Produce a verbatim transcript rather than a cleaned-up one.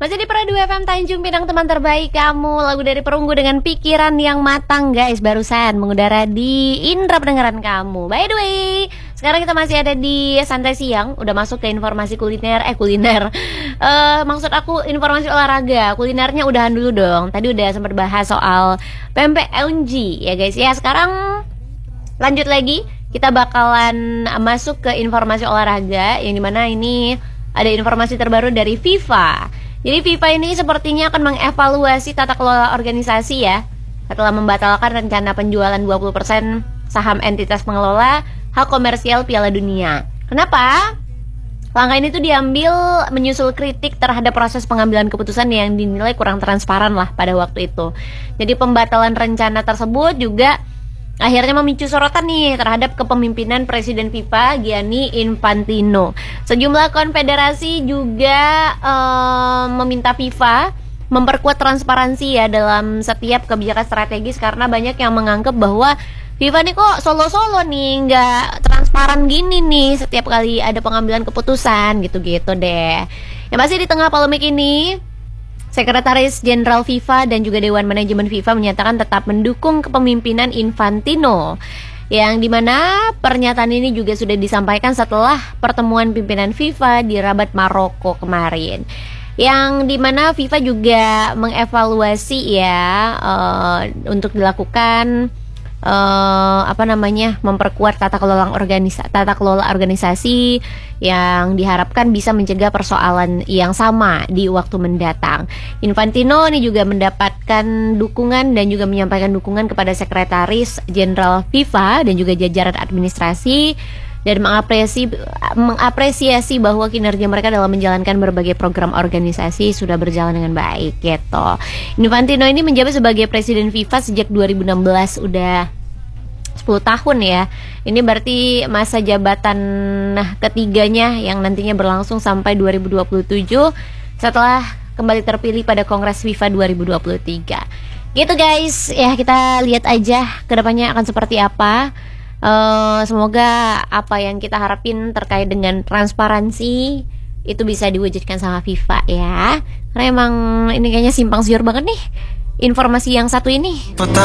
Masih di Pradu F M Tanjung Pinang, teman terbaik kamu. Lagu dari Perunggu dengan pikiran yang matang, guys. Barusan mengudara di indera pendengaran kamu. By the way, sekarang kita masih ada di Santai Siang. Udah masuk ke informasi kuliner. Eh kuliner uh, Maksud aku informasi olahraga. Kulinernya udahan dulu dong. Tadi udah sempat bahas soal pempek Eunji ya guys. Ya sekarang lanjut lagi. Kita bakalan masuk ke informasi olahraga, yang dimana ini ada informasi terbaru dari FIFA. Jadi FIFA ini sepertinya akan mengevaluasi tata kelola organisasi ya, setelah membatalkan rencana penjualan dua puluh persen saham entitas pengelola hak komersial Piala Dunia. Kenapa? Langkah ini tuh diambil menyusul kritik terhadap proses pengambilan keputusan yang dinilai kurang transparan lah pada waktu itu. Jadi pembatalan rencana tersebut juga akhirnya memicu sorotan nih terhadap kepemimpinan Presiden FIFA Gianni Infantino. Sejumlah konfederasi juga um, meminta FIFA memperkuat transparansi ya dalam setiap kebijakan strategis, karena banyak yang menganggap bahwa FIFA nih kok solo-solo nih, nggak transparan gini nih setiap kali ada pengambilan keputusan gitu-gitu deh. Yang masih di tengah polemik ini, Sekretaris Jenderal FIFA dan juga Dewan Manajemen FIFA menyatakan tetap mendukung kepemimpinan Infantino, yang dimana pernyataan ini juga sudah disampaikan setelah pertemuan pimpinan FIFA di Rabat, Maroko kemarin, yang dimana FIFA juga mengevaluasi ya uh, untuk dilakukan Uh, apa namanya memperkuat tata kelola organisasi, tata kelola organisasi yang diharapkan bisa mencegah persoalan yang sama di waktu mendatang. Infantino ini juga mendapatkan dukungan dan juga menyampaikan dukungan kepada Sekretaris Jenderal FIFA dan juga jajaran administrasi, dan mengapresiasi mengapresiasi bahwa kinerja mereka dalam menjalankan berbagai program organisasi sudah berjalan dengan baik gitu. Infantino ini menjabat sebagai Presiden FIFA sejak dua ribu enam belas, udah sepuluh tahun ya. Ini berarti masa jabatan ketiganya yang nantinya berlangsung sampai dua ribu dua puluh tujuh setelah kembali terpilih pada Kongres FIFA dua ribu dua puluh tiga. Gitu guys, ya kita lihat aja kedepannya akan seperti apa. Uh, semoga apa yang kita harapin terkait dengan transparansi itu bisa diwujudkan sama FIFA ya. Karena emang ini kayaknya simpang siur banget nih informasi yang satu ini.